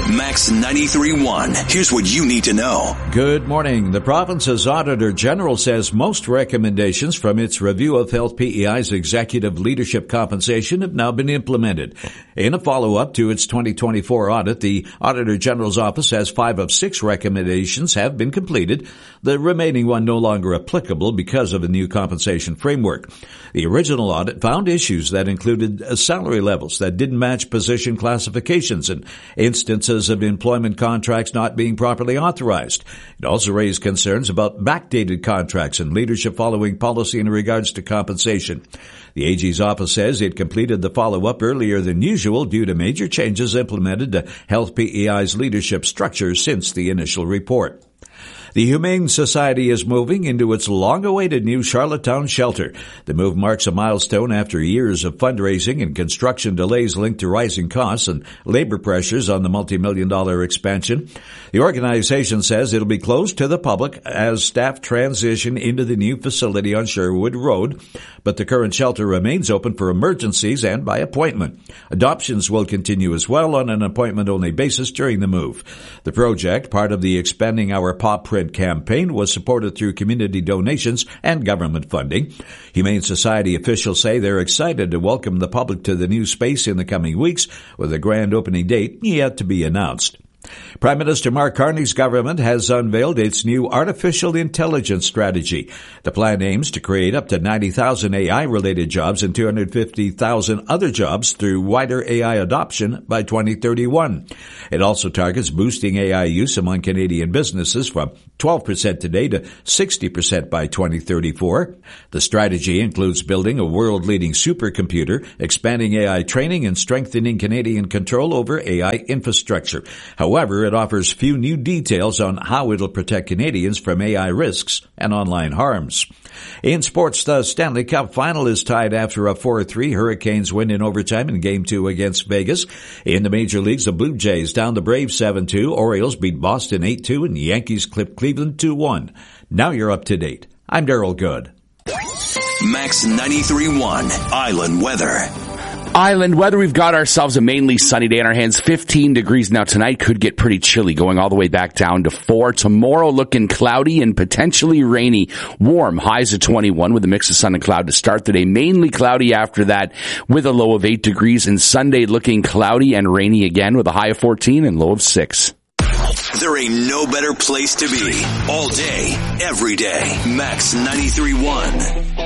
Max 93.1. Here's what you need to know. Good morning. The province's Auditor General says most recommendations from its review of Health PEI's executive leadership compensation have now been implemented. In a follow-up to its 2024 audit, the Auditor General's office says 5 of 6 recommendations have been completed, the remaining one no longer applicable because of a new compensation framework. The original audit found issues that included salary levels that didn't match position classifications and instances of employment contracts not being properly authorized. It also raised concerns about backdated contracts and leadership following policy in regards to compensation. The AG's office says it completed the follow-up earlier than usual due to major changes implemented to Health PEI's leadership structure since the initial report. The Humane Society is moving into its long-awaited new Charlottetown shelter. The move marks a milestone after years of fundraising and construction delays linked to rising costs and labor pressures on the multi-million-dollar expansion. The organization says it'll be closed to the public as staff transition into the new facility on Sherwood Road, but the current shelter remains open for emergencies and by appointment. Adoptions will continue as well on an appointment-only basis during the move. The project, part of the Expanding Our Paw Print campaign, was supported through community donations and government funding. Humane Society officials say they're excited to welcome the public to the new space in the coming weeks, with a grand opening date yet to be announced. Prime Minister Mark Carney's government has unveiled its new artificial intelligence strategy. The plan aims to create up to 90,000 AI-related jobs and 250,000 other jobs through wider AI adoption by 2031. It also targets boosting AI use among Canadian businesses from 12% today to 60% by 2034. The strategy includes building a world-leading supercomputer, expanding AI training, and strengthening Canadian control over AI infrastructure. However, it offers few new details on how it'll protect Canadians from AI risks and online harms. In sports, the Stanley Cup final is tied after a 4-3 Hurricanes win in overtime in Game 2 against Vegas. In the major leagues, the Blue Jays down the Braves 7-2, Orioles beat Boston 8-2, and Yankees clipped Cleveland 2-1. Now you're up to date. I'm Daryl Good. Max 93.1 Island Weather. Island weather, we've got ourselves a mainly sunny day on our hands. 15 degrees now. Tonight could get pretty chilly, going all the way back down to 4. Tomorrow looking cloudy and potentially rainy. Warm, highs of 21 with a mix of sun and cloud to start the day. Mainly cloudy after that with a low of 8 degrees. And Sunday looking cloudy and rainy again with a high of 14 and low of 6. There ain't no better place to be. All day, every day. Max 93.1.